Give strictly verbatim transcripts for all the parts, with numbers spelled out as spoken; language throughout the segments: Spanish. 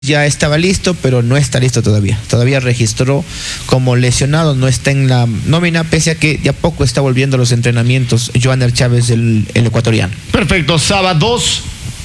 Ya estaba listo, pero no está listo todavía. Todavía registró como lesionado, no está en la nómina, pese a que de a poco está volviendo a los entrenamientos Joaner Chávez, el, el ecuatoriano. Perfecto, Saba dos,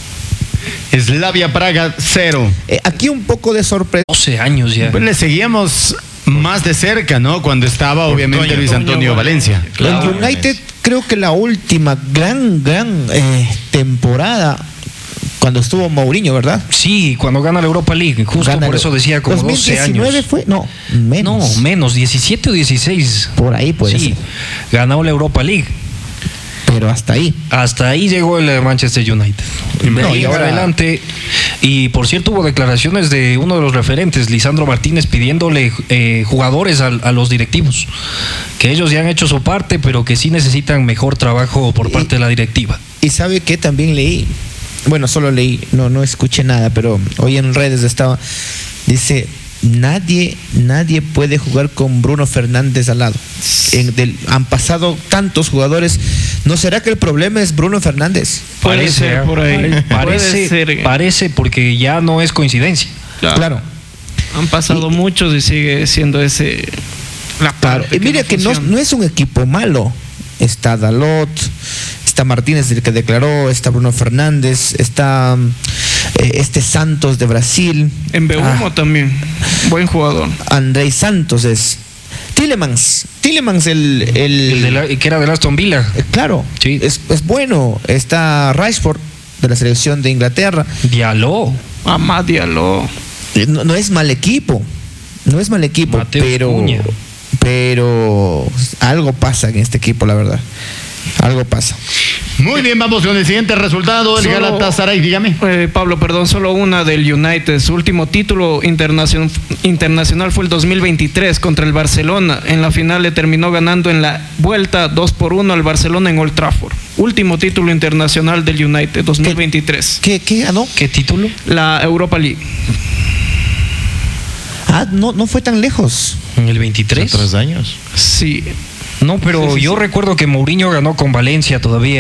Slavia Praga cero. Eh, aquí un poco de sorpresa. doce años ya. Pues le seguíamos más de cerca, ¿no? Cuando estaba, obviamente, Luis Antonio Valencia. Claro. El United, creo que la última gran, gran eh, temporada, cuando estuvo Mourinho, ¿verdad? Sí, cuando gana la Europa League, justo Gana por el- eso decía como dos mil diecinueve doce años. fue, no, menos. No, menos, diecisiete o dieciséis. Por ahí puede Sí, ser. ganó la Europa League. Pero hasta ahí. Hasta ahí llegó el Manchester United. De No, ahí y en ahora- adelante. Y por cierto, hubo declaraciones de uno de los referentes, Lisandro Martínez, pidiéndole eh, jugadores a, a los directivos. Que ellos ya han hecho su parte, pero que sí necesitan mejor trabajo por parte Y- de la directiva. Y sabe que también leí, bueno, solo leí, no, no escuché nada, pero hoy en redes estaba, dice, nadie, nadie puede jugar con Bruno Fernández al lado. En del- han pasado tantos jugadores, ¿no será que el problema es Bruno Fernández? Puede Parece, ser por ahí. pare- Puede Parece, ser. parece porque ya no es coincidencia. Claro. Claro. Han pasado Y- muchos y sigue siendo ese la Claro, parte y mire que no, funciona. no es un equipo malo. Está Dalot, está Martínez, el que declaró, está Bruno Fernández, está eh, este Santos de Brasil. En Beumo Ah, también, buen jugador. Andrés Santos es. Tillemans, Tillemans el... el, El de la- que era de Aston Villa. eh, claro, Sí. es, es bueno. Está Rashford de la selección de Inglaterra. Diallo. Amad Diallo. Eh, No, no es mal equipo, no es mal equipo, Mateo pero... Cunha. Pero algo pasa en este equipo, la verdad. Algo pasa. Muy bien, vamos con el siguiente resultado. El Solo- Galatasaray, dígame. Eh, Pablo, perdón, solo una del United. Su último título internacional, internacional fue el dos mil veintitrés contra el Barcelona. En la final le terminó ganando en la vuelta dos por uno al Barcelona en Old Trafford. Último título internacional del United, dos mil veintitrés. ¿Qué, qué ganó? ¿Qué título? La Europa League. Ah, no, no fue tan lejos. ¿En el veintitrés? años. Sí. No, pero Sí, sí, yo sí. recuerdo que Mourinho ganó con Valencia todavía.